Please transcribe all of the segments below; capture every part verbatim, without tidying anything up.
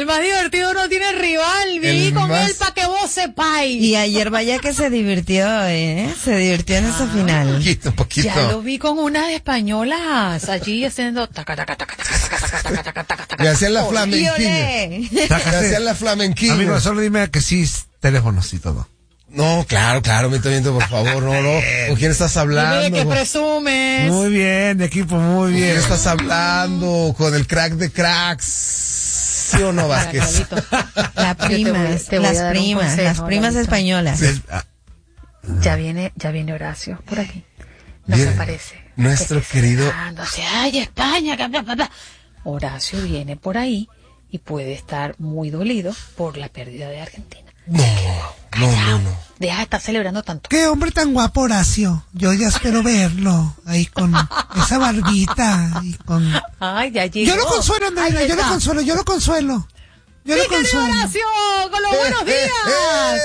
El más divertido no tiene rival, viví con más... él para que vos sepáis. Y ayer vaya que se divirtió, ¿eh? Se divirtió en ah, esa final. Un poquito, un poquito. Ya lo vi con unas españolas allí haciendo taca, taca, taca, taca, taca, taca, taca, taca, taca. Le hacían la flamenquilla. Le hacían la flamenquilla. Amigo, solo dime que sí, teléfonos y todo. No, claro, claro, Mito Viento, por favor, no, no. ¿Con quién estás hablando? Dime que presumes. Muy bien, equipo, muy bien. ¿Con quién estás hablando? Con el crack de cracks. ¿Sí o no, Vázquez? Las primas, te voy, te las primas, consejo, las primas españolas. Sí. Ya viene, ya viene Horacio por aquí. No Bien, se parece. Nuestro querido. No sé, ay, España, bla, bla, bla. Horacio viene por ahí y puede estar muy dolido por la pérdida de Argentina. No, no, no, no. Deja de estar celebrando tanto. Qué hombre tan guapo, Horacio. Yo ya espero verlo ahí con esa barbita y con... Ay, ya llegó. Yo lo consuelo, Andrea, yo lo consuelo, yo lo consuelo. Yo ¡Mi lo consuelo. querido Horacio! ¡Con los buenos días!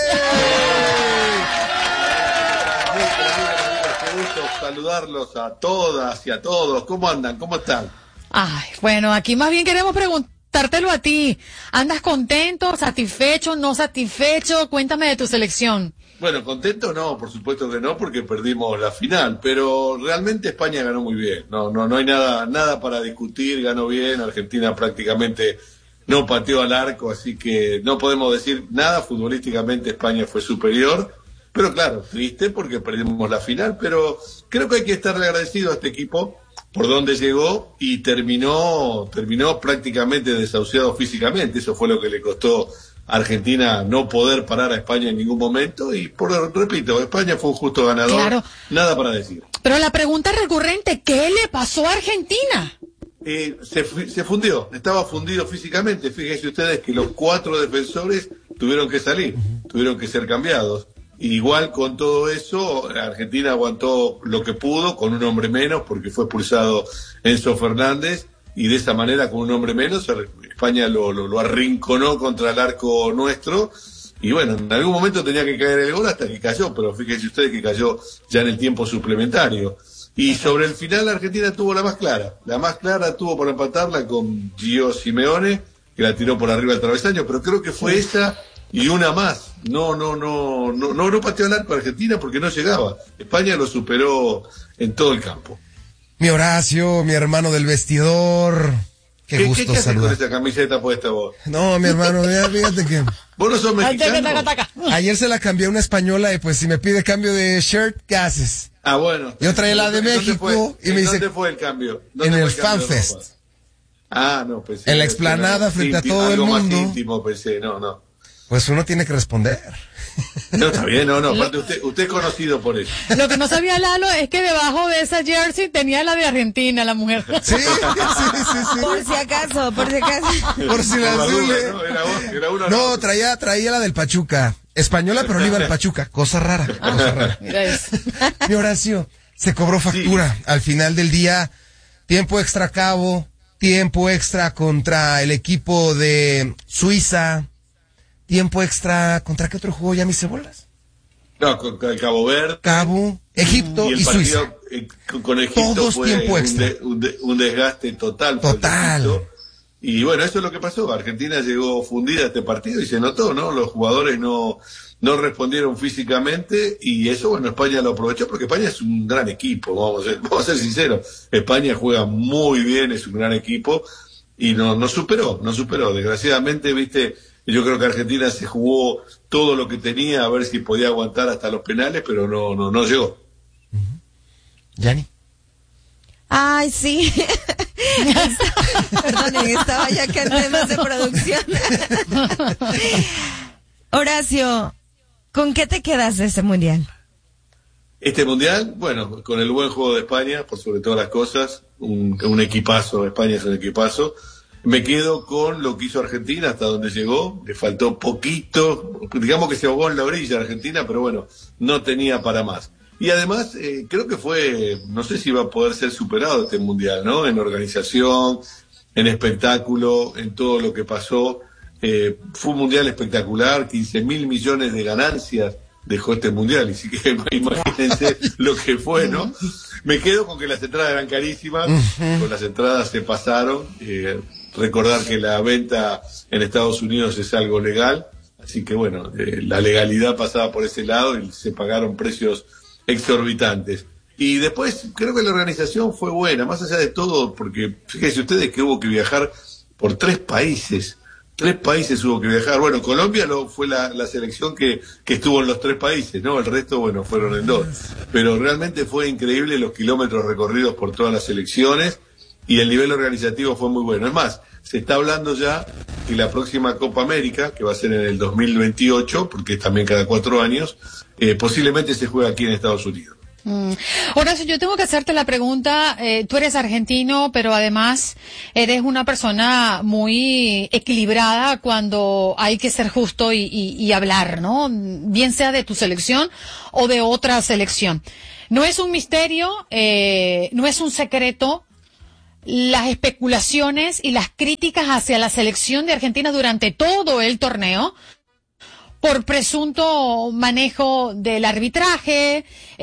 Qué gusto saludarlos a todas y a todos. ¿Cómo andan? ¿Cómo están? Ay, bueno, aquí más bien queremos preguntártelo a ti. ¿Andas contento, satisfecho, no satisfecho? Cuéntame de tu selección. Bueno, contento no, por supuesto que no, porque perdimos la final, pero realmente España ganó muy bien. No, no, no hay nada, nada para discutir, ganó bien. Argentina prácticamente no pateó al arco, así que no podemos decir nada. Futbolísticamente España fue superior, pero claro, triste porque perdimos la final, pero creo que hay que estarle agradecido a este equipo por donde llegó y terminó, terminó prácticamente desahuciado físicamente. Eso fue lo que le costó a Argentina no poder parar a España en ningún momento y, por repito, España fue un justo ganador. Claro. Nada para decir. Pero la pregunta recurrente, ¿qué le pasó a Argentina? Eh, se, se fundió, estaba fundido físicamente. Fíjense ustedes que los cuatro defensores tuvieron que salir, uh-huh. tuvieron que ser cambiados. Igual con todo eso, Argentina aguantó lo que pudo con un hombre menos porque fue expulsado Enzo Fernández y de esa manera con un hombre menos España lo, lo, lo arrinconó contra el arco nuestro y bueno, en algún momento tenía que caer el gol hasta que cayó, pero fíjense ustedes que cayó ya en el tiempo suplementario. Y sobre el final Argentina tuvo la más clara, la más clara tuvo para empatarla con Gio Simeone, que la tiró por arriba del travesaño, pero creo que fue esa y una más. No, no, no, no, no, no pateó al arco Argentina porque no llegaba. España lo superó en todo el campo. Mi Horacio, mi hermano del vestidor. Qué, ¿Qué gusto ¿qué, qué haces saludar. con esa camiseta puesta vos? No, mi hermano, mira, fíjate que... ¿Vos no sos mexicano? Ayer se la cambié a una española y pues si me pide cambio de shirt, ¿qué haces? Ah, bueno. Yo traía la de México y me dice... ¿Dónde fue el cambio? En el FanFest. Ah, no, pues en la explanada frente a todo el mundo. Más íntimo, pensé, no, no. Pues uno tiene que responder. No, está bien, no, no, aparte usted, usted es conocido por eso. Lo que no sabía Lalo es que debajo de esa jersey tenía la de Argentina, la mujer. Sí, sí, sí, sí. Por si acaso, por si acaso. Por si la azul. No, era, era una no, no, traía, traía la del Pachuca. Española, pero le iba al Pachuca. Cosa rara, cosa rara. Mira eso. Mi Horacio, se cobró factura. Sí. Al final del día, tiempo extra cabo, tiempo extra contra el equipo de Suiza. Tiempo extra, ¿contra qué otro jugó ya mis cebolas? No, con, con Cabo Verde. Cabo, Egipto y, y Suiza. Eh, con, con Egipto Todos fue tiempo un, extra. de, un, de, un desgaste total. Total. Y bueno, eso es lo que pasó. Argentina llegó fundida a este partido y se notó, ¿no? Los jugadores no, no respondieron físicamente y eso, bueno, España lo aprovechó porque España es un gran equipo, vamos a ser, vamos a ser sinceros. España juega muy bien, es un gran equipo y no, no superó, no superó. Desgraciadamente, viste... Yo creo que Argentina se jugó todo lo que tenía a ver si podía aguantar hasta los penales, pero no no no llegó. ¿Yani? Ay, sí. Perdón, estaba ya acá en temas de producción. Horacio, ¿con qué te quedas de este mundial? Este mundial, bueno, con el buen juego de España, por sobre todas las cosas, un, un equipazo, España es un equipazo. Me quedo con lo que hizo Argentina hasta donde llegó, le faltó poquito, digamos que se ahogó en la orilla Argentina, pero bueno, no tenía para más. Y además, eh, creo que fue, no sé si va a poder ser superado este mundial, ¿no? En organización, en espectáculo, en todo lo que pasó. Eh, fue un mundial espectacular, quince mil millones de ganancias dejó este mundial, y sí que imagínense lo que fue, ¿no? Me quedo con que las entradas eran carísimas, con las entradas se pasaron, eh, recordar que la venta en Estados Unidos es algo legal, así que bueno, eh, la legalidad pasaba por ese lado y se pagaron precios exorbitantes. Y después creo que la organización fue buena, más allá de todo, porque fíjense ustedes que hubo que viajar por tres países, tres países hubo que viajar. Bueno, Colombia lo, fue la, la selección que, que estuvo en los tres países, ¿no? El resto, bueno, fueron en dos. Pero realmente fue increíble los kilómetros recorridos por todas las selecciones y el nivel organizativo fue muy bueno. Es más, se está hablando ya que la próxima Copa América, que va a ser en el dos mil veintiocho, porque es también cada cuatro años, eh, posiblemente se juegue aquí en Estados Unidos. Mm. Horacio, yo tengo que hacerte la pregunta, eh, tú eres argentino, pero además eres una persona muy equilibrada cuando hay que ser justo y, y, y hablar, ¿no? Bien sea de tu selección o de otra selección. No es un misterio, eh, no es un secreto las especulaciones y las críticas hacia la selección de Argentina durante todo el torneo, por presunto manejo del arbitraje,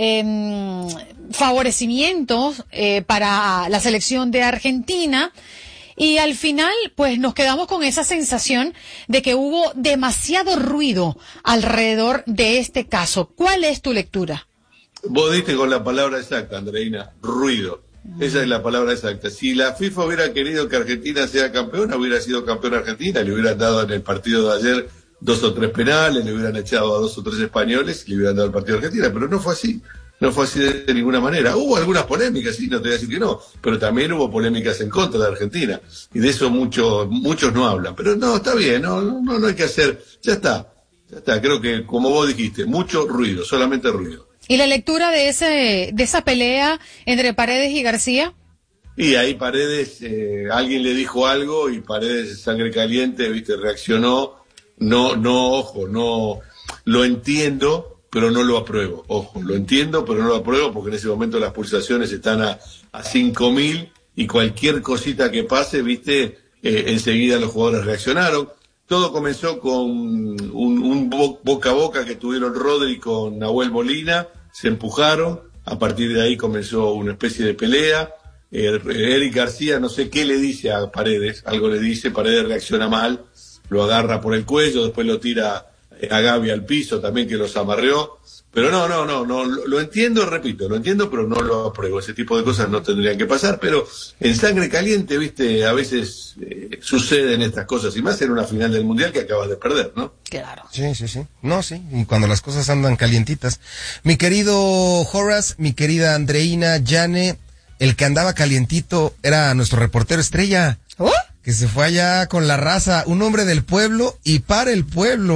eh, favorecimientos eh, para la selección de Argentina, y al final pues nos quedamos con esa sensación de que hubo demasiado ruido alrededor de este caso. ¿Cuál es tu lectura? Vos diste con la palabra exacta, Andreina, ruido. Esa es la palabra exacta. Si la FIFA hubiera querido que Argentina sea campeona, hubiera sido campeona Argentina, le hubieran dado en el partido de ayer dos o tres penales, le hubieran echado a dos o tres españoles y le hubieran dado el partido a Argentina, pero no fue así, no fue así de, de ninguna manera. Hubo algunas polémicas, sí, no te voy a decir que no, pero también hubo polémicas en contra de Argentina, y de eso muchos muchos no hablan, pero no, está bien, no, no, no hay que hacer, ya está, ya está, creo que como vos dijiste, mucho ruido, solamente ruido. ¿Y la lectura de ese de esa pelea entre Paredes y García? Y ahí Paredes, eh, alguien le dijo algo y Paredes, sangre caliente, viste, reaccionó. No, no, ojo, no, lo entiendo, pero no lo apruebo. Ojo, lo entiendo, pero no lo apruebo porque en ese momento las pulsaciones están a, a cinco mil y cualquier cosita que pase, viste, eh, enseguida los jugadores reaccionaron. Todo comenzó con un, un boca a boca que tuvieron Rodri con Nahuel Molina, se empujaron, a partir de ahí comenzó una especie de pelea. Eh, Eric García, no sé qué le dice a Paredes, algo le dice, Paredes reacciona mal, lo agarra por el cuello, después lo tira a Gavi al piso también, que los amarreó, pero no, no, no, no, lo, lo entiendo, repito, lo entiendo, pero no lo apruebo, ese tipo de cosas no tendrían que pasar, pero en sangre caliente, viste, a veces eh, suceden estas cosas, y más en una final del Mundial que acabas de perder, ¿no? Claro. Sí, sí, sí, no, sí, y cuando las cosas andan calientitas. Mi querido Horace, mi querida Andreina, Yane, el que andaba calientito era nuestro reportero estrella. ¿Oh? Que se fue allá con la raza, un hombre del pueblo y para el pueblo.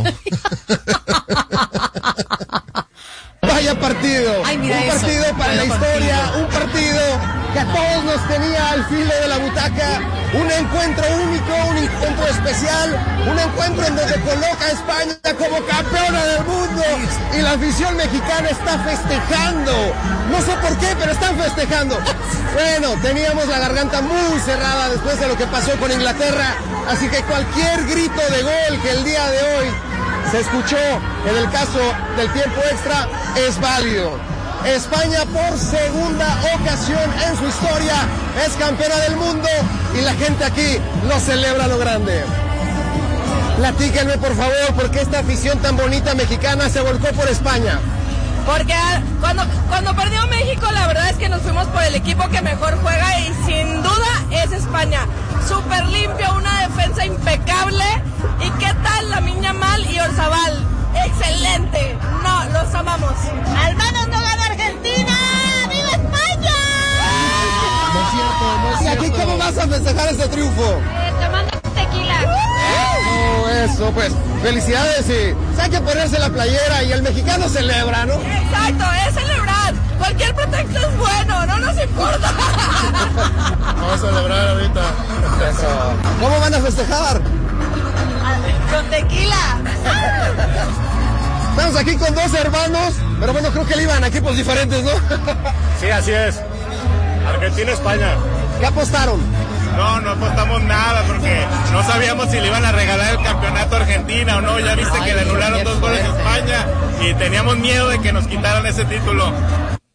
Vaya partido, Ay, mira un eso. partido para Vaya la historia, partido. un partido que a todos nos tenía al filo de la butaca, un encuentro único, un encuentro especial, un encuentro en donde coloca a España como campeona del mundo y la afición mexicana está festejando. No sé por qué, pero están festejando. Bueno, teníamos la garganta muy cerrada después de lo que pasó con Inglaterra, así que cualquier grito de gol que el día de hoy se escuchó en el caso del tiempo extra es válido. España por segunda ocasión en su historia es campeona del mundo y la gente aquí lo celebra a lo grande. Platíquenme por favor por qué esta afición tan bonita mexicana se volcó por España. Porque cuando, cuando perdió México, la verdad es que nos fuimos por el equipo que mejor juega y sin duda es España. Súper limpio, una defensa impecable. ¿Y qué tal Lamine Yamal y Orzabal? ¡Excelente! No, los amamos. ¡Al manos no gana Argentina! ¡Viva España! No es cierto, no es cierto. ¿Y aquí cómo vas a festejar ese triunfo? Eh, tomando tequila. Eso, eso, pues, felicidades y hay que ponerse la playera y el mexicano celebra, ¿no? Exacto, es celebrar. Cualquier pretexto es bueno, no nos importa. Vamos a celebrar ahorita. Eso. ¿Cómo van a festejar? Con tequila. Estamos aquí con dos hermanos, pero bueno, creo que le iban a equipos diferentes, ¿no? Sí, así es. Argentina-España. ¿Qué apostaron? No, no apostamos nada porque no sabíamos si le iban a regalar el campeonato a Argentina o no. Ya viste que le anularon dos goles a España y teníamos miedo de que nos quitaran ese título.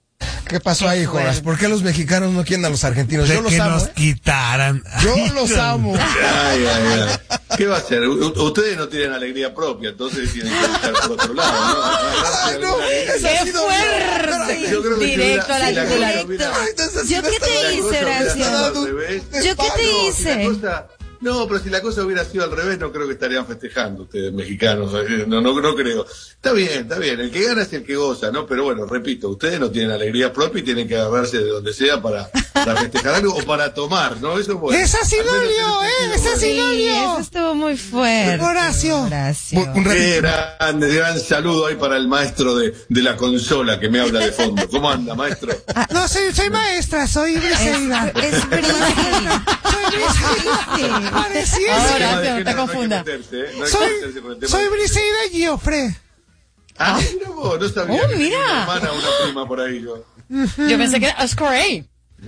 ¿Qué pasó ahí, Jonas? ¿Por qué los mexicanos no quieren a los argentinos? De Yo los que amo. nos ¿eh? quitaran. Yo los amo. Ay, ay, ay. ¿Qué va a hacer? U- ustedes no tienen alegría propia, entonces tienen que estar por otro lado, ¿no? Ay, no, esa ha ¡Qué sido fuerte! Yo creo que Directo si a la la cosa yugular. hubiera- ¿Yo qué te hice, Horacio? ¿Yo qué te hice? No, pero si la cosa hubiera sido al revés, no creo que estarían festejando ustedes, mexicanos. No, no, no creo. Está bien, está bien. El que gana es el que goza, ¿no? Pero bueno, repito, ustedes no tienen alegría propia y tienen que agarrarse de donde sea para, para festejar algo o para tomar, ¿no? Eso es bueno. ¡Es Asinolio, eh! ¡Es Sí, Asinolio! eso estuvo muy fuerte. Horacio. Horacio. Un, un Qué ratito. grande, gran saludo ahí para el maestro de, de la consola que me habla de fondo. ¿Cómo anda, maestro? No, soy, soy maestra, soy Briseida. Es, es Brisi. Soy Briseida. Pareciese. Ahora, No, no es que te no, no hay que confunda. meterse, ¿eh? No hay que Soy, meterse con el tema soy de- Briseida Giofre. Ah, mira vos, no sabía. Oh, que mira. tenía una hermana o una prima por ahí. Yo. Yo pensé que era Oscar A.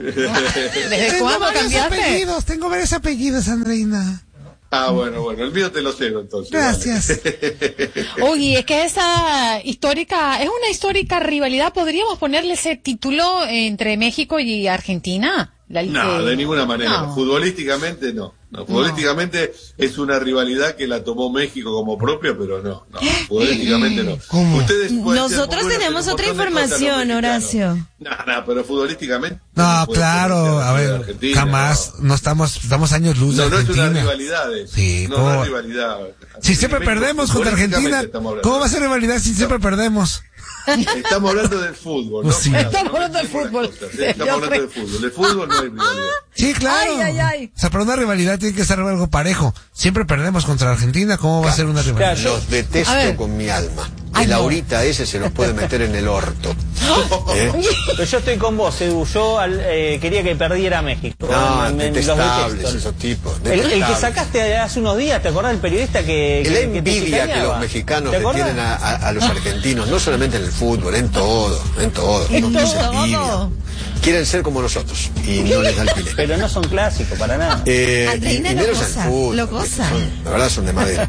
¿Desde Tengo cuándo varios cambiaste? apellidos, tengo varios apellidos, Andreina. Ah, bueno, bueno, el mío te lo cedo entonces. Gracias. Vale. Oye, es que esa histórica, es una histórica rivalidad, ¿podríamos ponerle ese título entre México y Argentina? La- No, que- de ninguna manera. No. Futbolísticamente no. No, futbolísticamente es una rivalidad que la tomó México como propia, pero no, no, futbolísticamente no. ¿Cómo? Ustedes pueden ser muy Nosotros buenos en tenemos un otra montón de cosas, los información, mexicanos. Horacio. No, no, pero futbolísticamente. No, puede claro, ser a ver, Argentina, jamás, no estamos, estamos años luz de No, no es una Argentina. rivalidad. Es, Sí, no, ¿cómo? no es rivalidad. Si siempre México, perdemos contra Argentina, futbolísticamente estamos hablando. ¿cómo va a ser rivalidad si siempre perdemos? Estamos hablando del fútbol, ¿no? Sí. Claro, Estamos no hablando del mezclemos fútbol. las cosas, ¿eh? Estamos hablando del fútbol. El fútbol no hay rivalidad. Sí, claro. Ay, ay, ay. O sea, para una rivalidad tiene que ser algo parejo. Siempre perdemos contra Argentina, ¿cómo va a ser una rivalidad? Los A detesto ver. con mi alma. Ay, El no. Laurita ese se los puede meter en el orto. ¿Eh? Pero yo estoy con vos, Edu. Yo al- eh, quería que perdiera México. No, Me- me- los detestables detesto. esos tipos. El, el que detestables. sacaste hace unos días, ¿te acordás del periodista que, Es que, la que te envidia que chicaneaba? los mexicanos ¿Te le acordás? tienen a, a- a los argentinos, no solamente en el fútbol, en todo, en todo. En No, se todo. envidian. Quieren ser como nosotros y no les da el pilete. Pero no son clásicos para nada. Eh, y, Andreina y lo menos goza, al fútbol. lo porque goza. son- la verdad son de madera.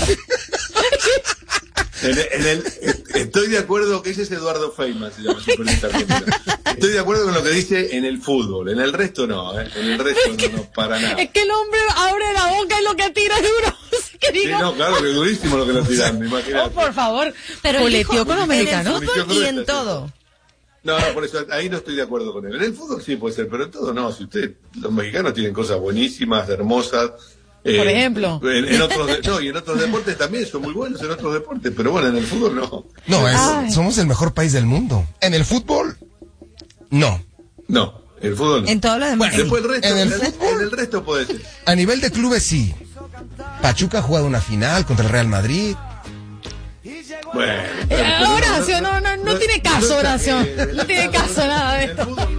En el- en el- estoy de acuerdo que ese es Eduardo Feynman, se llama su periodista argentino. Estoy de acuerdo con lo que dice en el fútbol, en el resto no, ¿eh? En el resto no, no, para nada. Es que el hombre abre la boca y lo que tira es duro. Que Sí, digo, no, claro, que es durísimo lo que lo tiran, me oh, imagínate. por favor, Pero él Juleteó dijo, con los en el mexicanos. fútbol y en todo. No, no, por eso ahí no estoy de acuerdo con él. En el fútbol sí puede ser, pero en todo no. Si usted, los mexicanos tienen cosas buenísimas, hermosas. eh, Por ejemplo. En, en otros, de- no, y en otros deportes también son muy buenos en otros deportes, pero bueno, en el fútbol no. No, es- Ay. somos el mejor país del mundo. En el fútbol, no. No, el fútbol no. En todo lo demás. Bueno, después el resto, en el en el, fútbol- en el resto puede ser. A nivel de clubes, sí. Pachuca ha jugado una final contra el Real Madrid. Bueno. Eh, pero- pero Horacio, no, no, no tiene caso, Horacio. exagere. No tiene caso nada de En el esto. fútbol-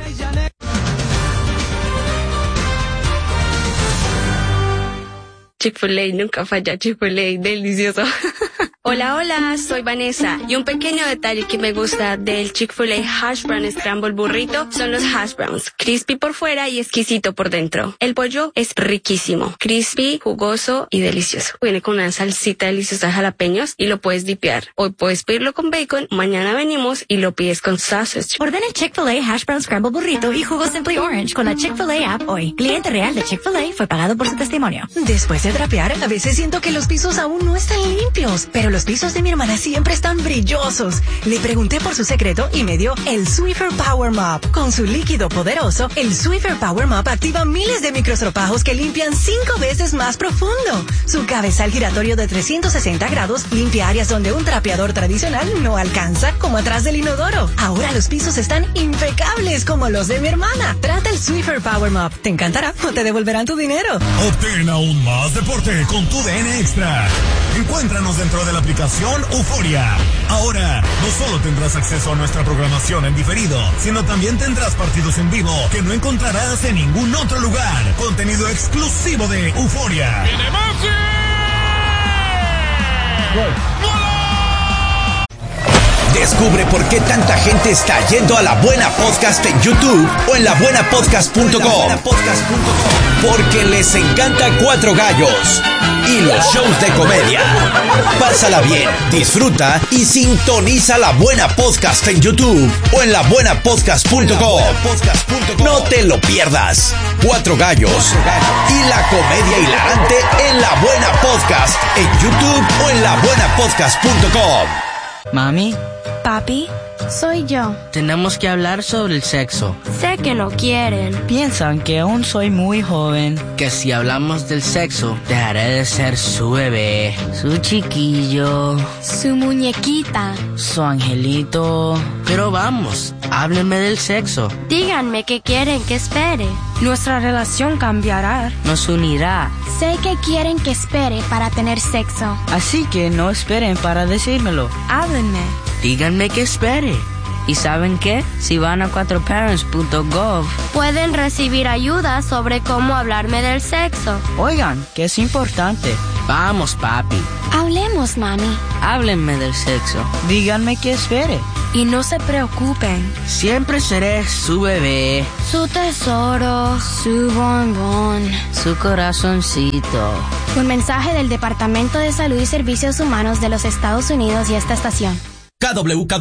Chick-fil-A, nunca falla, Chick-fil-A, delicioso. Hola, hola, soy Vanessa y un pequeño detalle que me gusta del Chick-fil-A Hash Brown Scramble Burrito son los hash browns, crispy por fuera y exquisito por dentro. El pollo es riquísimo, crispy, jugoso y delicioso. Viene con una salsita deliciosa de jalapeños y lo puedes dipear. Hoy puedes pedirlo con bacon, mañana venimos y lo pides con sausage. Ordena el Chick-fil-A Hash Brown Scramble Burrito y jugo Simply Orange con la Chick-fil-A app hoy. Cliente real de Chick-fil-A fue pagado por su testimonio. Después de trapear, a veces siento que los pisos aún no están limpios, pero los pisos de mi hermana siempre están brillosos. Le pregunté por su secreto y me dio el Swiffer Power Mop. Con su líquido poderoso, el Swiffer Power Mop activa miles de microstropajos que limpian cinco veces más profundo. Su cabezal giratorio de trescientos sesenta grados limpia áreas donde un trapeador tradicional no alcanza, como atrás del inodoro. Ahora los pisos están impecables como los de mi hermana. Trata el Swiffer Power Mop. Te encantará o te devolverán tu dinero. Obtén aún más deporte con tu D N Extra. Encuéntranos dentro de la aplicación Euforia. Ahora, no solo tendrás acceso a nuestra programación en diferido, sino también tendrás partidos en vivo que no encontrarás en ningún otro lugar. Contenido exclusivo de Euforia. Descubre por qué tanta gente está yendo a La Buena Podcast en YouTube o en la buena podcast punto com. Porque les encanta Cuatro Gallos y los shows de comedia. Pásala bien, disfruta y sintoniza La Buena Podcast en YouTube o en la buena podcast punto com. No te lo pierdas. Cuatro Gallos y la comedia hilarante en La Buena Podcast en YouTube o en la buena podcast punto com. Mami. Papi, soy yo. Tenemos que hablar sobre el sexo. Sé que no quieren. Piensan que aún soy muy joven. Que si hablamos del sexo, dejaré de ser su bebé, su chiquillo, su muñequita, su angelito. Pero vamos, háblenme del sexo. Díganme qué quieren que espere. Nuestra relación cambiará. Nos unirá. Sé que quieren que espere para tener sexo. Así que no esperen para decírmelo. Háblenme. Díganme que espere. ¿Y saben qué? Si van a cuatro parents punto gov, pueden recibir ayuda sobre cómo hablarme del sexo. Oigan, que es importante. Vamos, papi. Hablemos, mami. Háblenme del sexo. Díganme que espere. Y no se preocupen. Siempre seré su bebé, su tesoro, su bombón, su corazoncito. Un mensaje del Departamento de Salud y Servicios Humanos de los Estados Unidos y esta estación. K W K